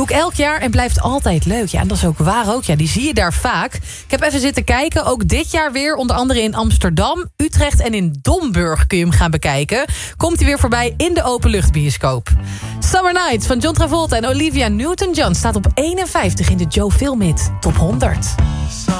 Doe ik elk jaar en blijft altijd leuk. Ja, en dat is ook waar ook. Ja, die zie je daar vaak. Ik heb even zitten kijken. Ook dit jaar weer. Onder andere in Amsterdam, Utrecht en in Domburg kun je hem gaan bekijken. Komt hij weer voorbij in de openluchtbioscoop. Summer Nights van John Travolta en Olivia Newton-John staat op 51 in de Joe Film Hit Top 100.